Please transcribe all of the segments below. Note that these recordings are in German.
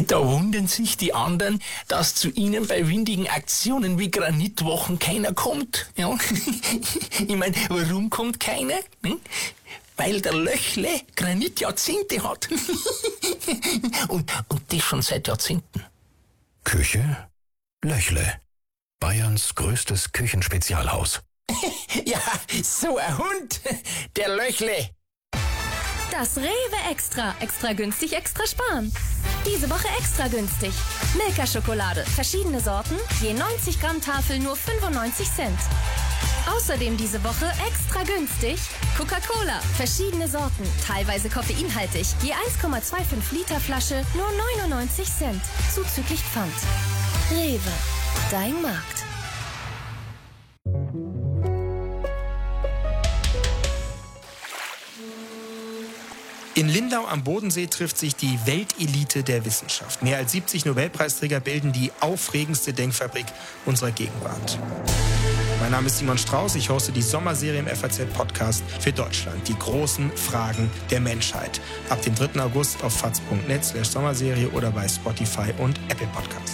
Da wundern sich die anderen, dass zu ihnen bei windigen Aktionen wie Granitwochen keiner kommt. Ja? Ich meine, warum kommt keiner? Weil der Löchle Granitjahrzehnte hat. und das schon seit Jahrzehnten. Küche? Löchle. Bayerns größtes Küchenspezialhaus. Ja, so ein Hund, der Löchle. Das Rewe Extra. Extra günstig, extra sparen. Diese Woche extra günstig. Milka-Schokolade. Verschiedene Sorten. Je 90 Gramm Tafel nur 95 Cent. Außerdem diese Woche extra günstig. Coca-Cola. Verschiedene Sorten. Teilweise koffeinhaltig. Je 1,25 Liter Flasche nur 99 Cent. Zuzüglich Pfand. Rewe. Dein Markt. In Lindau am Bodensee trifft sich die Weltelite der Wissenschaft. Mehr als 70 Nobelpreisträger bilden die aufregendste Denkfabrik unserer Gegenwart. Mein Name ist Simon Strauß, ich hoste die Sommerserie im FAZ-Podcast für Deutschland. Die großen Fragen der Menschheit. Ab dem 3. August auf faz.net/Sommerserie oder bei Spotify und Apple Podcast.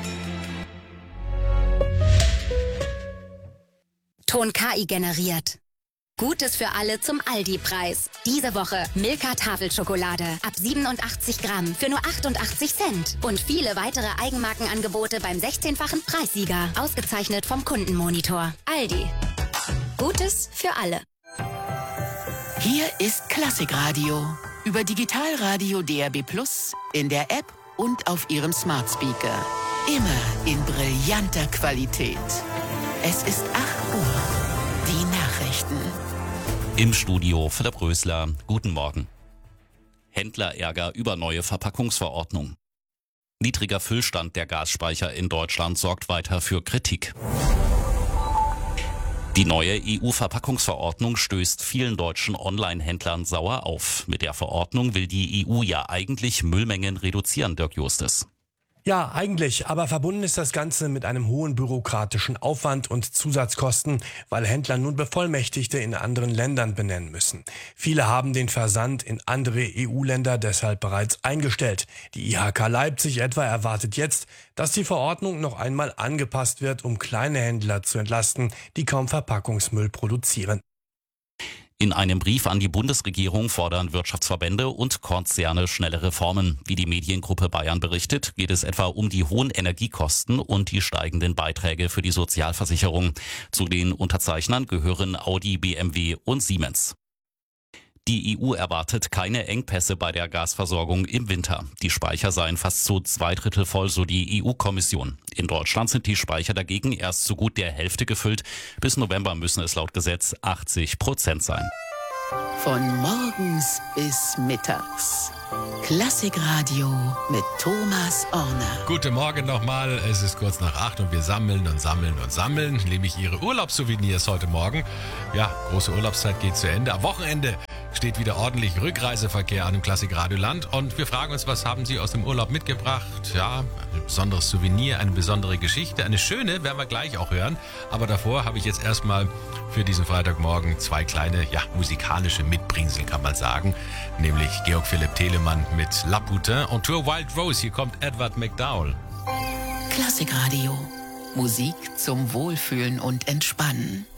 Ton KI generiert. Gutes für alle zum Aldi-Preis. Diese Woche Milka Tafelschokolade ab 87 Gramm für nur 88 Cent. Und viele weitere Eigenmarkenangebote beim 16-fachen Preissieger. Ausgezeichnet vom Kundenmonitor. Aldi. Gutes für alle. Hier ist Klassikradio. Über Digitalradio DAB+, in der App und auf Ihrem Smart Speaker. Immer in brillanter Qualität. Es ist 8 Uhr. Die Nachrichten. Im Studio Philipp Rösler. Guten Morgen. Händlerärger über neue Verpackungsverordnung. Niedriger Füllstand der Gasspeicher in Deutschland sorgt weiter für Kritik. Die neue EU-Verpackungsverordnung stößt vielen deutschen Online-Händlern sauer auf. Mit der Verordnung will die EU ja eigentlich Müllmengen reduzieren, Dirk Justes. Ja, eigentlich, aber verbunden ist das Ganze mit einem hohen bürokratischen Aufwand und Zusatzkosten, weil Händler nun Bevollmächtigte in anderen Ländern benennen müssen. Viele haben den Versand in andere EU-Länder deshalb bereits eingestellt. Die IHK Leipzig etwa erwartet jetzt, dass die Verordnung noch einmal angepasst wird, um kleine Händler zu entlasten, die kaum Verpackungsmüll produzieren. In einem Brief an die Bundesregierung fordern Wirtschaftsverbände und Konzerne schnelle Reformen. Wie die Mediengruppe Bayern berichtet, geht es etwa um die hohen Energiekosten und die steigenden Beiträge für die Sozialversicherung. Zu den Unterzeichnern gehören Audi, BMW und Siemens. Die EU erwartet keine Engpässe bei der Gasversorgung im Winter. Die Speicher seien fast zu 2/3 voll, so die EU-Kommission. In Deutschland sind die Speicher dagegen erst so gut der Hälfte gefüllt. Bis November müssen es laut Gesetz 80% sein. Von morgens bis mittags. Klassikradio mit Thomas Orner. Guten Morgen nochmal. Es ist kurz nach 8 und wir sammeln und sammeln und sammeln. Nämlich Ihre Urlaubssouvenirs heute Morgen. Ja, große Urlaubszeit geht zu Ende. Am Wochenende steht wieder ordentlich Rückreiseverkehr an im Klassikradioland. Und wir fragen uns, was haben Sie aus dem Urlaub mitgebracht? Ja, ein besonderes Souvenir, eine besondere Geschichte. Eine schöne werden wir gleich auch hören. Aber davor habe ich jetzt erstmal für diesen Freitagmorgen 2 kleine, musikalische Mitbringsel, kann man sagen. Nämlich Georg Philipp Telemann mit La Putain und Tour Wild Rose. Hier kommt Edward McDowell. Klassikradio. Musik zum Wohlfühlen und Entspannen.